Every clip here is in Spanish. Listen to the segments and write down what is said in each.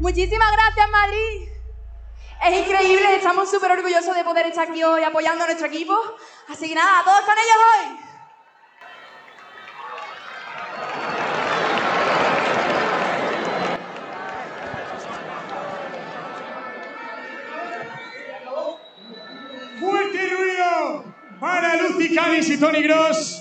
Muchísimas gracias, Madrid. Es increíble, estamos súper orgullosos de poder estar aquí hoy apoyando a nuestro equipo. Así que nada, todos con ellos hoy. ¡Fuerte ruido para Lucy Cádiz y Toni Kroos!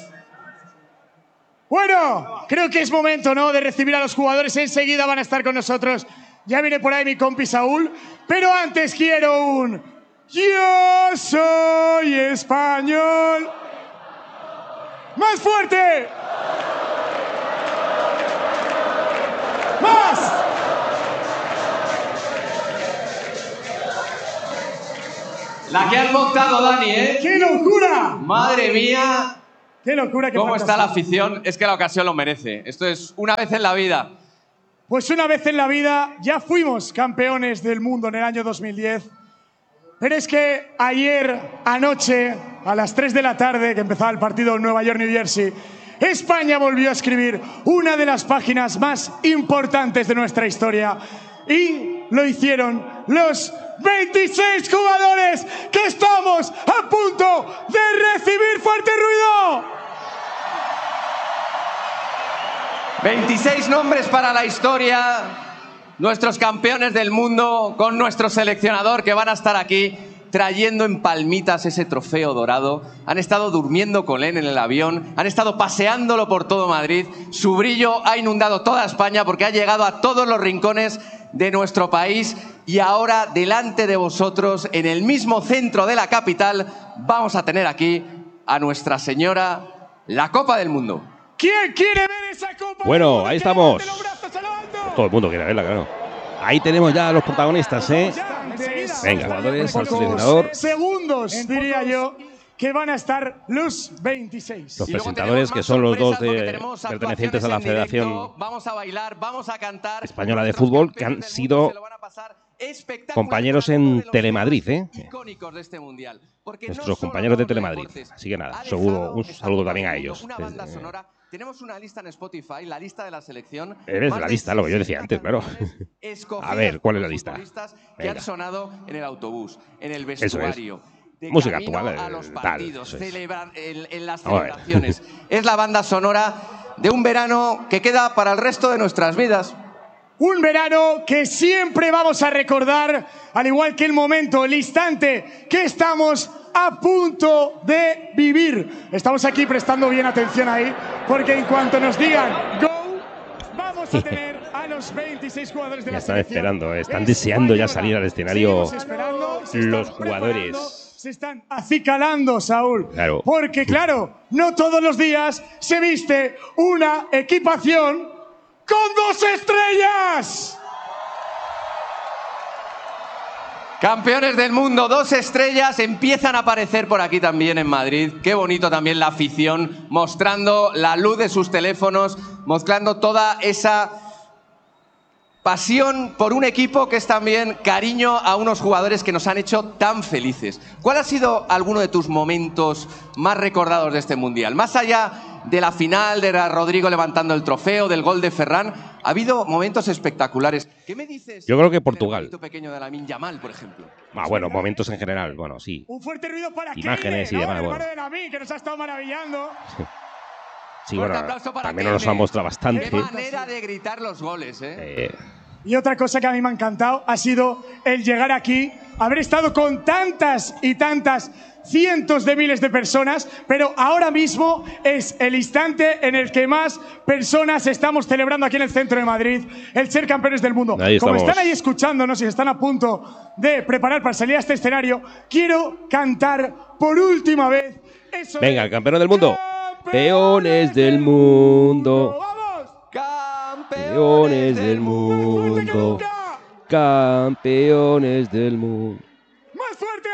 Bueno, creo que es momento, ¿no?, de recibir a los jugadores. Enseguida van a estar con nosotros. Ya viene por ahí mi compi Saúl. Pero antes quiero un "Yo soy español". ¡Más fuerte! ¡Más! La que has montado, Dani, ¿eh? ¡Qué locura! ¡Madre mía! ¡Qué locura! Qué ¿Cómo está la fantasía. afición? Es que la ocasión lo merece. Esto es una vez en la vida. Pues una vez en la vida ya fuimos campeones del mundo en el año 2010. Pero es que ayer, anoche, a las 3 de la tarde, que empezaba el partido en Nueva York, New Jersey, España volvió a escribir una de las páginas más importantes de nuestra historia. Y lo hicieron los 26 jugadores que estamos a punto de recibir. ¡Fuerte ruido! 26 nombres para la historia. Nuestros campeones del mundo con nuestro seleccionador que van a estar aquí trayendo en palmitas ese trofeo dorado. Han estado durmiendo con él en el avión, han estado paseándolo por todo Madrid. Su brillo ha inundado toda España porque ha llegado a todos los rincones de nuestro país. Y ahora, delante de vosotros, en el mismo centro de la capital, vamos a tener aquí a Nuestra Señora, la Copa del Mundo. ¿Quién quiere ver esa copa? Bueno, ahí estamos. Los brazos al alto. Todo el mundo quiere verla, claro. Ahí tenemos ya a los protagonistas, ¿eh? Ya, enseguida. Venga, jugadores, al Pocos seleccionador. segundos, diría yo, que van a estar los 26. Los Y luego presentadores, tenemos que más son los dos sorpresas porque tenemos pertenecientes a la actuaciones en Federación directo. Vamos a bailar, vamos a cantar. Española de Nuestros Fútbol, que han campeones del sido mundo se lo van a pasar espectacular compañeros con uno en de los Telemadrid, momentos ¿eh? icónicos de este mundial. Porque Nuestros no solo compañeros de hablamos Telemadrid. deportes, Así que nada, ha seguro, dejado un esa saludo Copa también del a Mundo ellos. Una banda sonora. Tenemos una lista en Spotify, la lista de la selección. Eres Más la de lista, lo que yo decía 60 antes, claro. canciones escogidas A ver, ¿cuál es la por lista? futbolistas que Venga. han sonado en el autobús, en el Eso es. vestuario. De Música camino actual, a los tal, partidos, eso es. en las Vamos a ver. celebraciones. Es la banda sonora de un verano que queda para el resto de nuestras vidas. Un verano que siempre vamos a recordar, al igual que el momento, el instante que estamos a punto de vivir. Estamos aquí prestando bien atención ahí, porque en cuanto nos digan "go", vamos a tener a los 26 jugadores de Ya la están selección esperando, están deseando ya salir al escenario Seguimos esperando, se los están jugadores. preparando, se están acicalando, Saúl. Claro. Porque, claro, no todos los días se viste una equipación con 2 estrellas. Campeones del mundo, 2 estrellas, empiezan a aparecer por aquí también en Madrid. Qué bonito también la afición, mostrando la luz de sus teléfonos, mostrando toda esa pasión por un equipo que es también cariño a unos jugadores que nos han hecho tan felices. ¿Cuál ha sido alguno de tus momentos más recordados de este Mundial? Más allá de la final, de Rodrigo levantando el trofeo, del gol de Ferran, ha habido momentos espectaculares. ¿Qué me dices? Yo creo que del Portugal. hermanito pequeño de Lamine Yamal, por ejemplo. Ah, bueno, momentos en general, bueno, sí. Un fuerte ruido para Imágenes Keyle, y demás, ¿no? El bueno. hermano de Lamine, que nos ha estado maravillando. Sí, Fuerte bueno, aplauso para también nos Keyle. ha mostrado bastante. Qué manera de gritar los goles, ¿eh? Y otra cosa que a mí me ha encantado ha sido el llegar aquí, haber estado con tantas y tantas cientos de miles de personas, pero ahora mismo es el instante en el que más personas estamos celebrando aquí en el centro de Madrid el ser campeones del mundo. Ahí Como estamos. están ahí escuchándonos y están a punto de preparar para salir a este escenario, quiero cantar por última vez eso de Venga, campeón del mundo. ¡Campeones Campeones del mundo. ¡Vamos! Campeones del mundo. Campeones del mundo. ¡Más fuerte!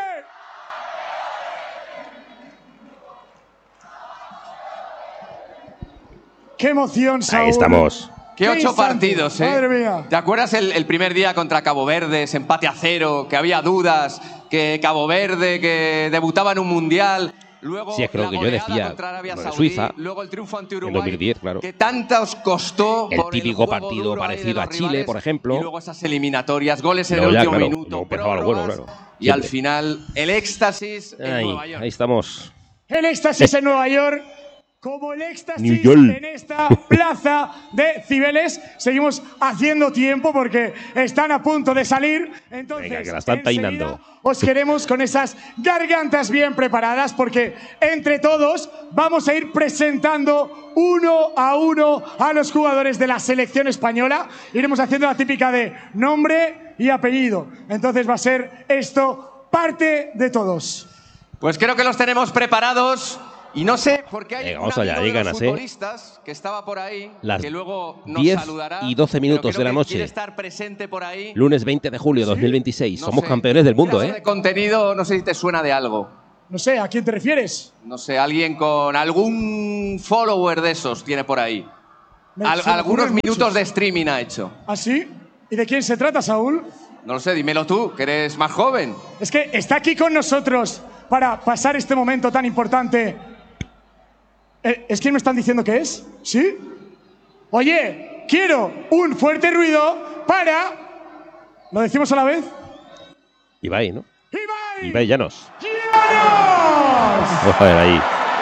¡Qué emoción, Saúl! Ahí estamos. Qué ¡Qué 8 instante! partidos, ¿eh? ¡Madre mía! ¿Te acuerdas el primer día contra Cabo Verde, ese empate a 0, que había dudas, que Cabo Verde, que debutaba en un mundial, luego Sí, es que lo la que yo goleada decía, contra Arabia lo de Saudí, Suiza, luego el triunfo ante en Uruguay, 2010, claro. que tantos costó El por típico juego partido duro ahí de parecido los a Chile, rivales, por ejemplo. y luego esas eliminatorias, goles en el Luego ya, último claro, minuto, luego empezaba lo bueno, prórrogas, claro. y al Siempre. final el éxtasis en Nueva York. Ahí estamos. El éxtasis en Nueva York, como el New éxtasis York. en esta plaza de Cibeles. Seguimos haciendo tiempo porque están a punto de salir. Entonces, Venga, que la están enseguida peinando. os queremos con esas gargantas bien preparadas porque entre todos vamos a ir presentando uno a los jugadores de la selección española. Iremos haciendo la típica de nombre y apellido. Entonces va a ser esto parte de todos. Pues creo que los tenemos preparados. Y no sé por qué hay Venga, un vamos allá, amigo de los ganas, futbolistas que estaba por ahí, Las que luego nos 10 saludará. y 12 minutos pero creo de la que noche. quiere estar presente por ahí. Lunes 20 de julio de 2026. No Somos sé, campeones del mundo, pedazo de contenido, no sé si te suena de algo. No sé, ¿a quién te refieres? No sé, alguien con algún follower de esos tiene por ahí. Se me Algunos ocurren minutos muchos. de streaming ha hecho. ¿Ah, sí? ¿Y de quién se trata, Saúl? No lo sé, dímelo tú, que eres más joven. Es que está aquí con nosotros para pasar este momento tan importante. ¿Es quién me están diciendo que es? ¿Sí? Oye, quiero un fuerte ruido para… ¿Lo decimos a la vez? Ibai, ¿no? ¡Ibai! Ibai Llanos. ¡Llanos! Vamos a ver ahí.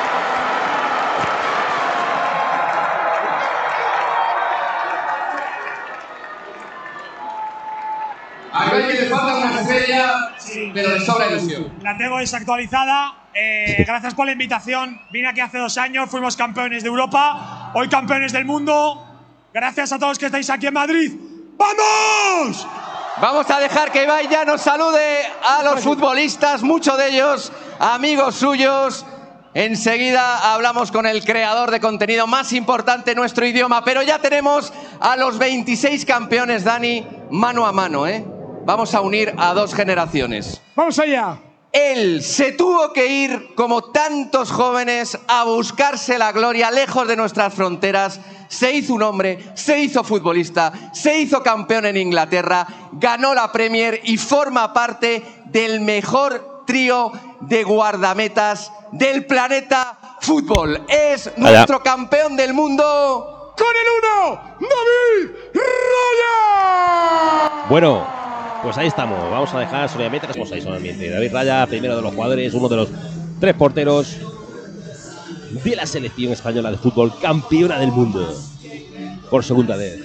A ver que le falta una estrella, pero le sobra ilusión. La tengo desactualizada. Gracias por la invitación. Vine aquí hace 2 años, fuimos campeones de Europa, hoy campeones del mundo. Gracias a todos que estáis aquí en Madrid. ¡Vamos! Vamos a dejar que Ibai ya nos salude a los futbolistas, muchos de ellos amigos suyos. Enseguida hablamos con el creador de contenido más importante en nuestro idioma, pero ya tenemos a los 26 campeones, Dani, mano a mano, ¿eh? Vamos a unir a 2 generaciones. ¡Vamos allá! Él se tuvo que ir, como tantos jóvenes, a buscarse la gloria lejos de nuestras fronteras. Se hizo un hombre, se hizo futbolista, se hizo campeón en Inglaterra, ganó la Premier y forma parte del mejor trío de guardametas del planeta fútbol. Es nuestro campeón del mundo. ¡Con el 1, David Raya! Bueno, pues ahí estamos. Vamos a dejar solamente las cosas solamente. David Raya, primero de los jugadores, uno de los 3 porteros de la selección española de fútbol, campeona del mundo por segunda vez.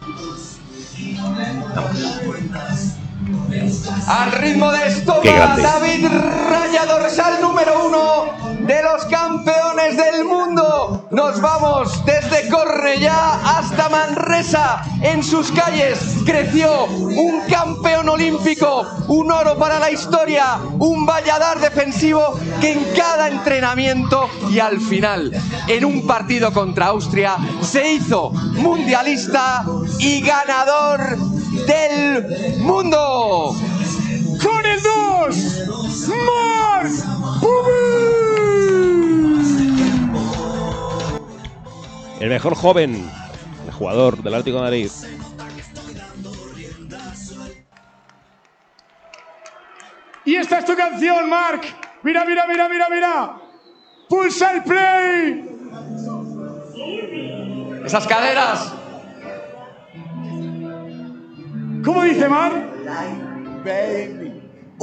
Al ritmo de esto Qué va grande. David Raya, dorsal número 1 de los campeones del mundo. Nos vamos desde Cornellá hasta Manresa. En sus calles creció un campeón olímpico, un oro para la historia, un Valladar defensivo que en cada entrenamiento y al final, en un partido contra Austria, se hizo mundialista y ganador del mundo. ¡Con el 2, Marc Pubi! El mejor joven, el jugador del Atlético de Madrid. Y esta es tu canción, Marc. Mira, mira, mira, mira, mira. Pulsa el play. Esas caderas. ¿Cómo dice Marc? Baby.